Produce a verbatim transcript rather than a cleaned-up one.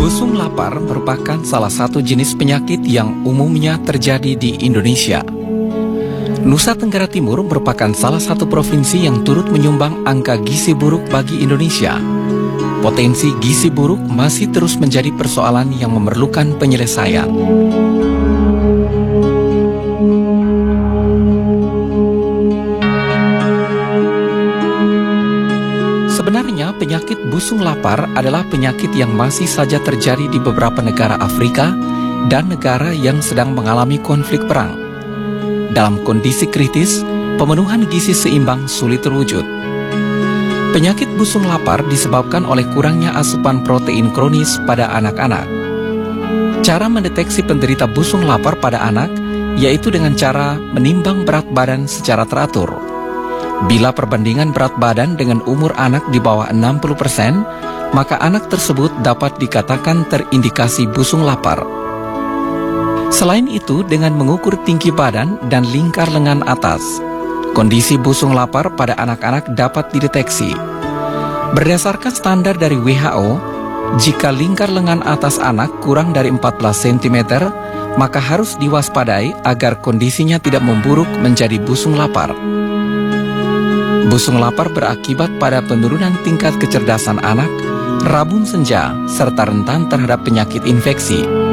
Busung lapar merupakan salah satu jenis penyakit yang umumnya terjadi di Indonesia. Nusa Tenggara Timur merupakan salah satu provinsi yang turut menyumbang angka gizi buruk bagi Indonesia. Potensi gizi buruk masih terus menjadi persoalan yang memerlukan penyelesaian. Sebenarnya penyakit busung lapar adalah penyakit yang masih saja terjadi di beberapa negara Afrika dan negara yang sedang mengalami konflik perang. Dalam kondisi kritis, pemenuhan gizi seimbang sulit terwujud. Penyakit busung lapar disebabkan oleh kurangnya asupan protein kronis pada anak-anak. Cara mendeteksi penderita busung lapar pada anak yaitu dengan cara menimbang berat badan secara teratur. Bila perbandingan berat badan dengan umur anak di bawah enam puluh persen, maka anak tersebut dapat dikatakan terindikasi busung lapar. Selain itu, dengan mengukur tinggi badan dan lingkar lengan atas, kondisi busung lapar pada anak-anak dapat dideteksi. Berdasarkan standar dari W H O, jika lingkar lengan atas anak kurang dari empat belas sentimeter, maka harus diwaspadai agar kondisinya tidak memburuk menjadi busung lapar. Busung lapar berakibat pada penurunan tingkat kecerdasan anak, rabun senja, serta rentan terhadap penyakit infeksi.